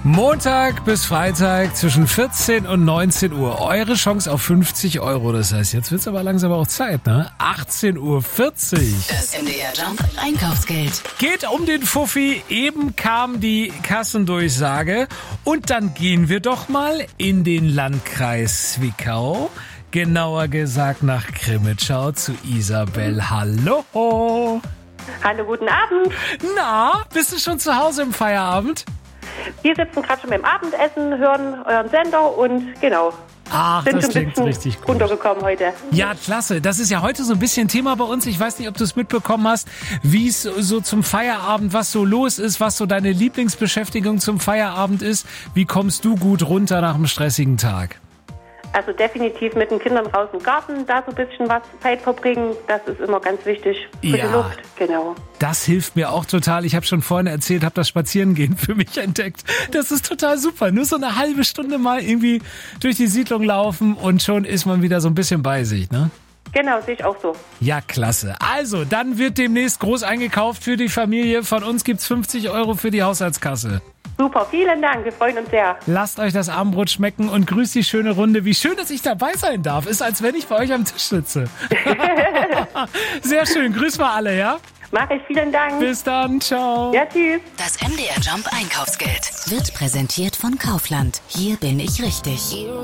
Montag bis Freitag zwischen 14 und 19 Uhr. Eure Chance auf 50 Euro. Das heißt, jetzt wird's aber langsam auch Zeit, ne? 18.40 Uhr. Das MDR Jump Einkaufsgeld. Geht um den Fuffi. Eben kam die Kassendurchsage. Und dann gehen wir doch mal in den Landkreis Zwickau. Genauer gesagt nach Krimitschau zu Isabel. Hallo. Hallo, guten Abend. Na, bist du schon zu Hause im Feierabend? Wir sitzen gerade schon beim Abendessen, hören euren Sender und genau. Ach, sind das schon ein klingt bisschen richtig gut. runtergekommen heute. Ja, klasse. Das ist ja heute so ein bisschen Thema bei uns. Ich weiß nicht, ob du es mitbekommen hast, wie es so zum Feierabend, was so los ist, was so deine Lieblingsbeschäftigung zum Feierabend ist. Wie kommst du gut runter nach einem stressigen Tag? Also definitiv mit den Kindern raus im Garten, da so ein bisschen was Zeit verbringen, das ist immer ganz wichtig für die Luft. Genau. Das hilft mir auch total. Ich habe schon vorhin erzählt, habe das Spazierengehen für mich entdeckt. Das ist total super. Nur so eine halbe Stunde mal irgendwie durch die Siedlung laufen und schon ist man wieder so ein bisschen bei sich, ne? Genau, sehe ich auch so. Ja, klasse. Also, dann wird demnächst groß eingekauft für die Familie. Von uns gibt's 50 Euro für die Haushaltskasse. Super, vielen Dank, wir freuen uns sehr. Lasst euch das Abendbrot schmecken und grüßt die schöne Runde. Wie schön, dass ich dabei sein darf. Ist, als wenn ich bei euch am Tisch sitze. Sehr schön. Grüß mal alle, ja? Mach ich, vielen Dank. Bis dann. Ciao. Ja, tschüss. Das MDR Jump Einkaufsgeld wird präsentiert von Kaufland. Hier bin ich richtig.